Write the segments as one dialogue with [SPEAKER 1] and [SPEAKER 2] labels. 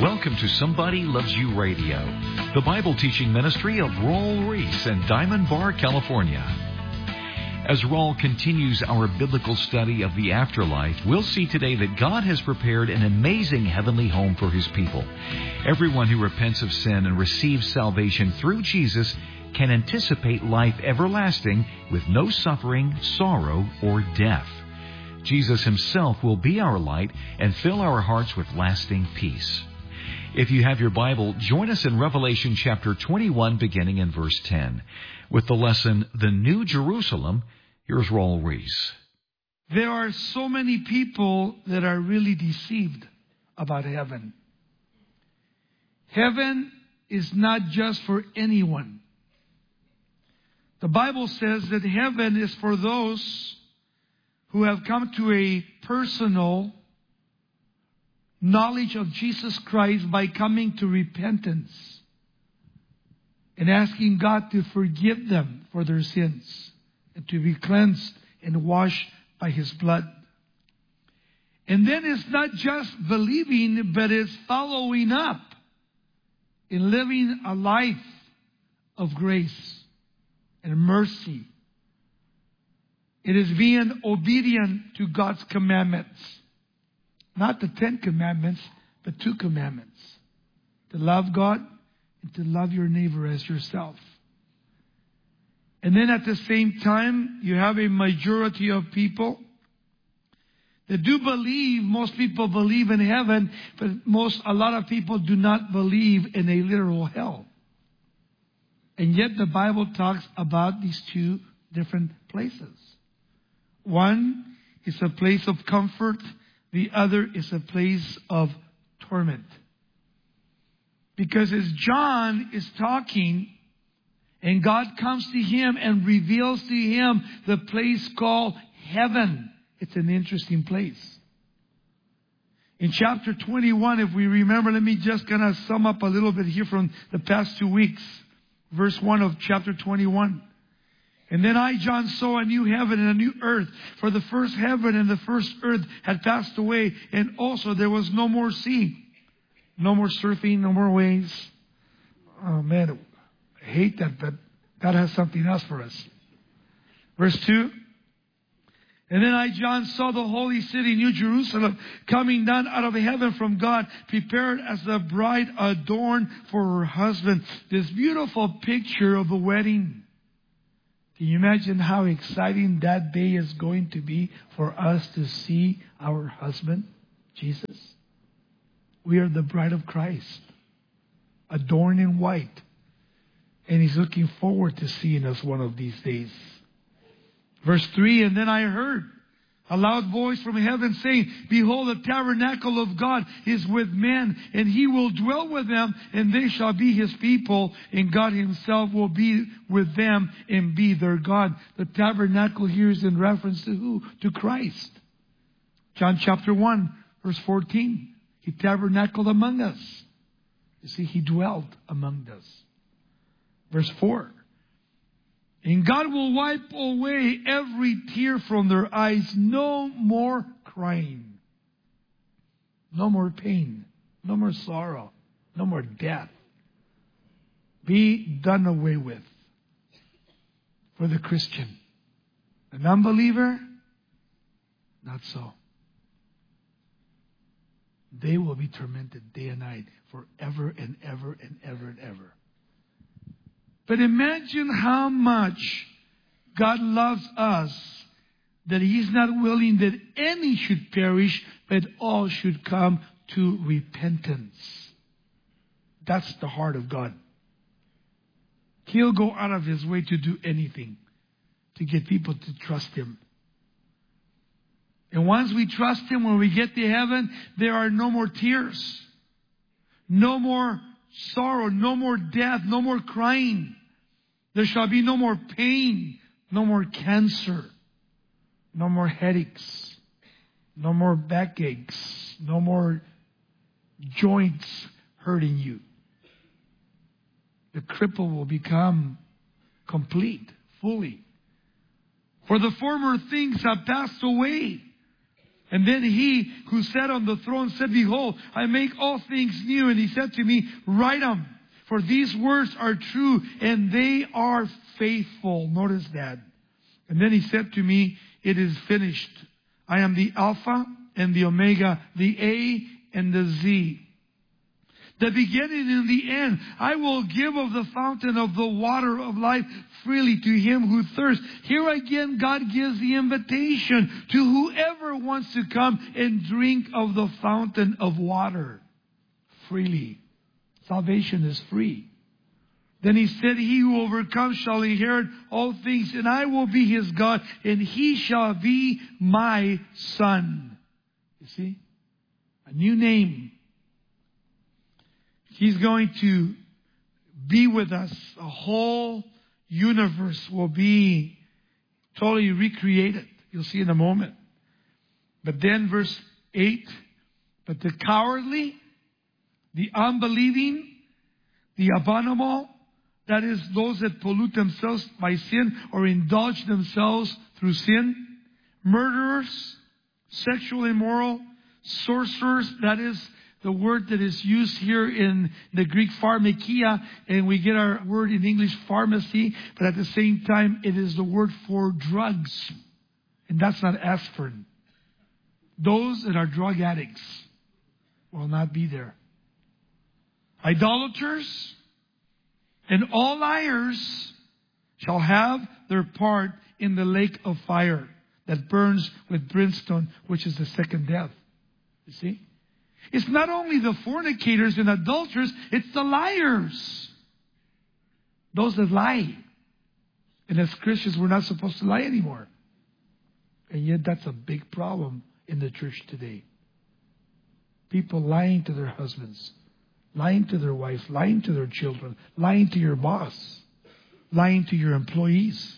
[SPEAKER 1] Welcome to Somebody Loves You Radio, the Bible teaching ministry of Raul Reese in Diamond Bar, California. As Raul continues our biblical study of the afterlife, we'll see today that God has prepared an amazing heavenly home for His people. Everyone who repents of sin and receives salvation through Jesus can anticipate life everlasting with no suffering, sorrow, or death. Jesus Himself will be our light and fill our hearts with lasting peace. If you have your Bible, join us in Revelation chapter 21, beginning in verse 10. With the lesson, The New Jerusalem, here's Raul Reese.
[SPEAKER 2] There are so many people that are really deceived about heaven. Heaven is not just for anyone. The Bible says that heaven is for those who have come to a personal knowledge of Jesus Christ by coming to repentance and asking God to forgive them for their sins and to be cleansed and washed by His blood. And then it's not just believing, but it's following up in living a life of grace and mercy. It is being obedient to God's commandments. Not the 10 commandments, but 2 commandments. To love God and to love your neighbor as yourself. And then at the same time, you have a majority of people that do believe. Most people believe in heaven, but a lot of people do not believe in a literal hell. And yet the Bible talks about these 2 different places. One is a place of comfort. The other is a place of torment. Because as John is talking, and God comes to him and reveals to him the place called heaven. It's an interesting place. In chapter 21, if we remember, let me just kind of sum up a little bit here from the past 2 weeks. Verse 1 of chapter 21. And then I, John, saw a new heaven and a new earth. For the first heaven and the first earth had passed away. And also there was no more sea. No more surfing, no more waves. Oh man, I hate that, but God has something else for us. Verse 2. And then I, John, saw the holy city, New Jerusalem, coming down out of heaven from God, prepared as a bride adorned for her husband. This beautiful picture of a wedding. Can you imagine how exciting that day is going to be for us to see our husband, Jesus? We are the bride of Christ, adorned in white. And He's looking forward to seeing us one of these days. Verse 3, and then I heard a loud voice from heaven saying, Behold, the tabernacle of God is with men, and He will dwell with them, and they shall be His people, and God Himself will be with them and be their God. The tabernacle here is in reference to who? To Christ. John chapter 1, verse 14. He tabernacled among us. You see, He dwelled among us. Verse 4. And God will wipe away every tear from their eyes. No more crying. No more pain. No more sorrow. No more death. Be done away with. For the Christian. An unbeliever? Not so. They will be tormented day and night forever and ever and ever and ever. But imagine how much God loves us, that He's not willing that any should perish, but all should come to repentance. That's the heart of God. He'll go out of His way to do anything to get people to trust Him. And once we trust Him, when we get to heaven, there are no more tears, no more sorrow, no more death, no more crying. There shall be no more pain, no more cancer, no more headaches, no more backaches, no more joints hurting you. The cripple will become complete, fully. For the former things have passed away. And then he who sat on the throne said, Behold, I make all things new. And he said to me, Write them, for these words are true and they are faithful. Notice that. And then he said to me, It is finished. I am the Alpha and the Omega, the A and the Z, the beginning and the end. I will give of the fountain of the water of life freely to him who thirsts. Here again, God gives the invitation to whoever wants to come and drink of the fountain of water freely. Salvation is free. Then he said, He who overcomes shall inherit all things, and I will be his God, and he shall be my son. You see? A new name. He's going to be with us. A whole universe will be totally recreated. You'll see in a moment. But then verse 8, But the cowardly, the unbelieving, the abominable, that is, those that pollute themselves by sin or indulge themselves through sin, murderers, sexual immoral, sorcerers, that is, the word that is used here in the Greek pharmakia, and we get our word in English pharmacy, but at the same time it is the word for drugs. And that's not aspirin. Those that are drug addicts will not be there. Idolaters and all liars shall have their part in the lake of fire that burns with brimstone, which is the second death. You see? It's not only the fornicators and adulterers, it's the liars. Those that lie. And as Christians, we're not supposed to lie anymore. And yet that's a big problem in the church today. People lying to their husbands, lying to their wives, lying to their children, lying to your boss, lying to your employees.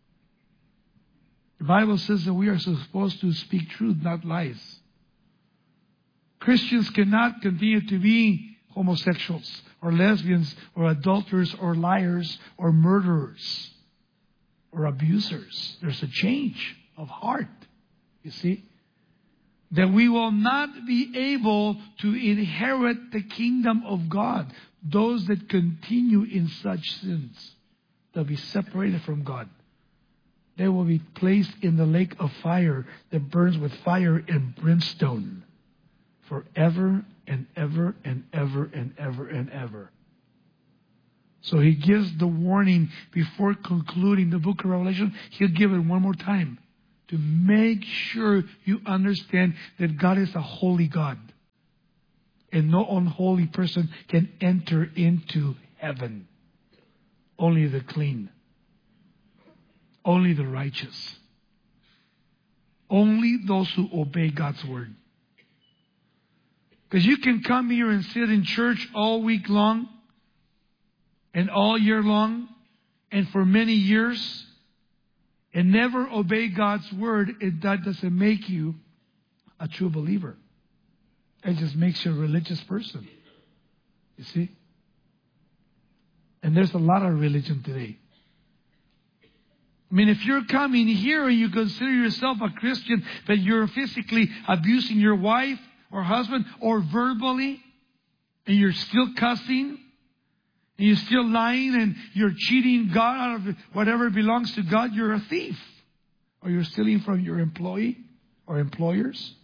[SPEAKER 2] The Bible says that we are supposed to speak truth, not lies. Christians cannot continue to be homosexuals or lesbians or adulterers or liars or murderers or abusers. There's a change of heart, you see. That we will not be able to inherit the kingdom of God. Those that continue in such sins, they'll be separated from God. They will be placed in the lake of fire that burns with fire and brimstone. Forever and ever and ever and ever and ever. So he gives the warning before concluding the book of Revelation. He'll give it one more time to make sure you understand that God is a holy God. And no unholy person can enter into heaven. Only the clean. Only the righteous. Only those who obey God's word. Because you can come here and sit in church all week long and all year long and for many years and never obey God's word. That doesn't make you a true believer. It just makes you a religious person. You see? And there's a lot of religion today. I mean, if you're coming here and you consider yourself a Christian, but you're physically abusing your wife, or husband, or verbally, and you're still cussing, and you're still lying, and you're cheating God out of whatever belongs to God, you're a thief. Or you're stealing from your employee or employers.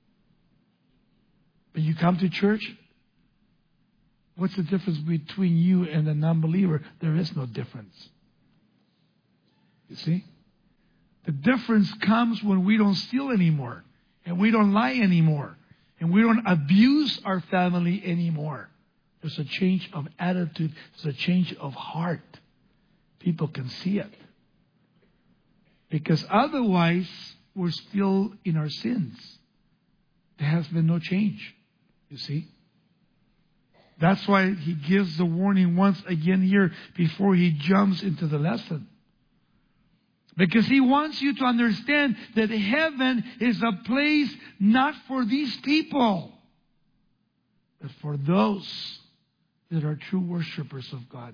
[SPEAKER 2] But you come to church, what's the difference between you and a non-believer? There is no difference. You see? The difference comes when we don't steal anymore, and we don't lie anymore. And we don't abuse our family anymore. There's a change of attitude. There's a change of heart. People can see it. Because otherwise, we're still in our sins. There has been no change. You see? That's why he gives the warning once again here before he jumps into the lesson. Because he wants you to understand that heaven is a place not for these people, but for those that are true worshipers of God.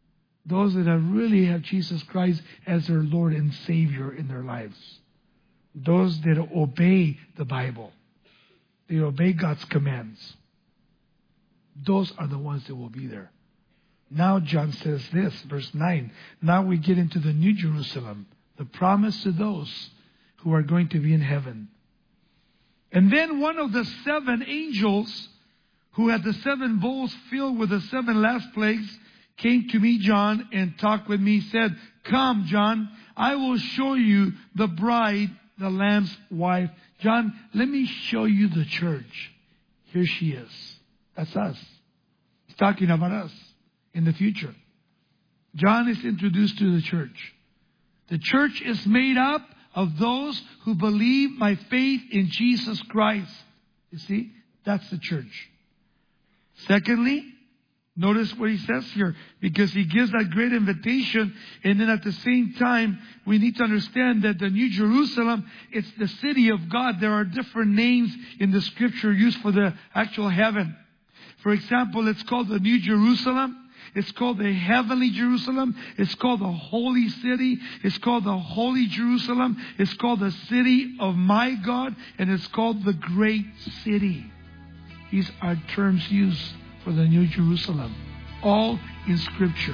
[SPEAKER 2] Those that really have Jesus Christ as their Lord and Savior in their lives. Those that obey the Bible. They obey God's commands. Those are the ones that will be there. Now John says this, verse 9. Now we get into the New Jerusalem, the promise to those who are going to be in heaven. And then one of the 7 angels who had the 7 bowls filled with the 7 last plagues came to me, John, and talked with me, said, "Come, John, I will show you the bride, the Lamb's wife." John, let me show you the church. Here she is. That's us. He's talking about us in the future. John is introduced to the church. The church is made up of those who believe by faith in Jesus Christ. You see, that's the church. Secondly, notice what he says here, because he gives that great invitation, and then at the same time, we need to understand that the New Jerusalem, it's the city of God. There are different names in the scripture used for the actual heaven. For example, it's called the New Jerusalem. It's called the heavenly Jerusalem. It's called the holy city. It's called the holy Jerusalem. It's called the city of my God. And it's called the great city. These are terms used for the New Jerusalem. All in Scripture.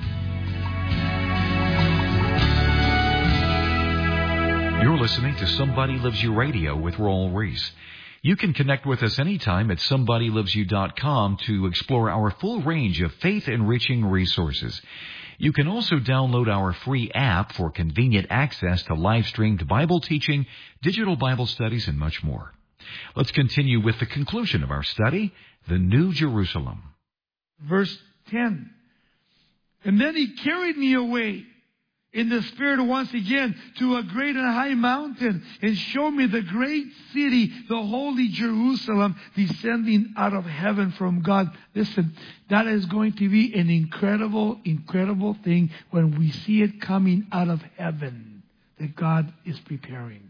[SPEAKER 1] You're listening to Somebody Loves You Radio with Raul Ries. You can connect with us anytime at somebodylovesyou.com to explore our full range of faith-enriching resources. You can also download our free app for convenient access to live-streamed Bible teaching, digital Bible studies, and much more. Let's continue with the conclusion of our study, the New Jerusalem.
[SPEAKER 2] Verse 10. And then he carried me away in the Spirit once again to a great and high mountain and showed me the great city, the holy Jerusalem, descending out of heaven from God. Listen, that is going to be an incredible, incredible thing when we see it coming out of heaven that God is preparing.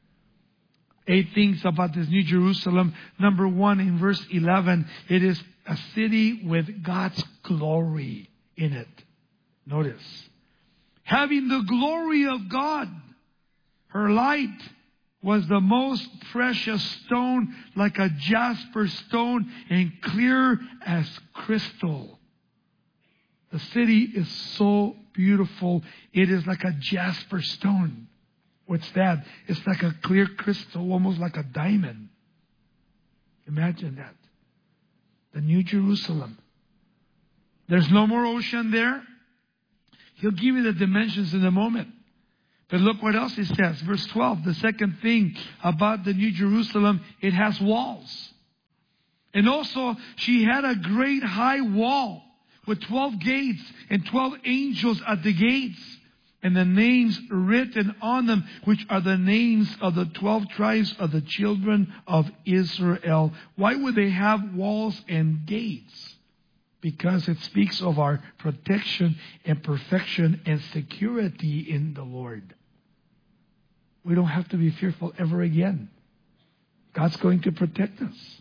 [SPEAKER 2] 8 things about this New Jerusalem. Number 1, in verse 11, it is a city with God's glory in it. Notice. Having the glory of God. Her light was the most precious stone, like a jasper stone, and clear as crystal. The city is so beautiful. It is like a jasper stone. What's that? It's like a clear crystal, almost like a diamond. Imagine that. The New Jerusalem. There's no more ocean there. He'll give you the dimensions in a moment. But look what else he says. Verse 12, the second thing about the New Jerusalem, it has walls. And also, she had a great high wall with 12 gates and 12 angels at the gates. And the names written on them, which are the names of the 12 tribes of the children of Israel. Why would they have walls and gates? Because it speaks of our protection and perfection and security in the Lord. We don't have to be fearful ever again. God's going to protect us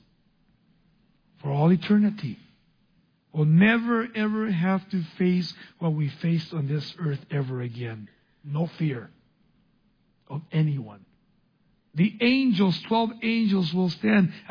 [SPEAKER 2] for all eternity. We'll never ever have to face what we faced on this earth ever again. No fear of anyone. The angels, 12 angels will stand